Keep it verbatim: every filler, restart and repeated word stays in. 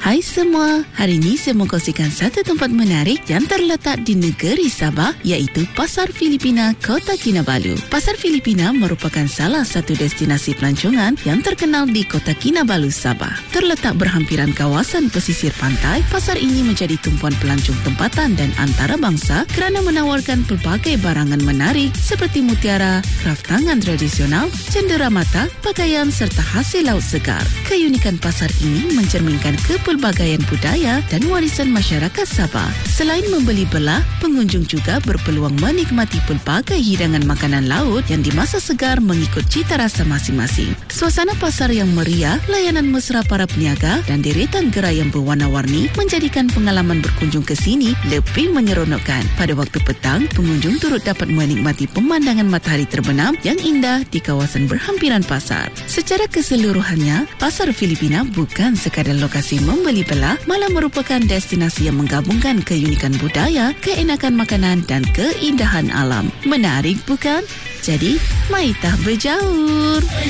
Hai semua, hari ini saya mau kongsikan satu tempat menarik yang terletak di negeri Sabah, iaitu Pasar Filipina, Kota Kinabalu. Pasar Filipina merupakan salah satu destinasi pelancongan yang terkenal di Kota Kinabalu, Sabah. Terletak berhampiran kawasan pesisir pantai, pasar ini menjadi tumpuan pelancong tempatan dan antarabangsa kerana menawarkan pelbagai barangan menarik seperti mutiara, kraf tangan tradisional, cenderamata, pakaian serta hasil laut segar. Keunikan pasar ini mencerminkan kepelbagaian budaya dan warisan masyarakat Sabah. Selain membeli belah, pengunjung juga berpeluang menikmati pelbagai hidangan makanan laut yang dimasak segar mengikut cita rasa masing-masing. Suasana pasar yang meriah, layanan mesra para peniaga dan deretan gerai yang berwarna-warni menjadikan pengalaman berkunjung ke sini lebih menyeronokkan. Pada waktu petang, pengunjung turut dapat menikmati pemandangan matahari terbenam yang indah di kawasan berhampiran pasar. Secara keseluruhannya, Pasar Filipina bukan sekadar lokasi membeli belah, malah merupakan destinasi yang menggabungkan keunikan budaya, keenakan makanan dan keindahan alam. Menarik bukan? Jadi, maitah berjaur!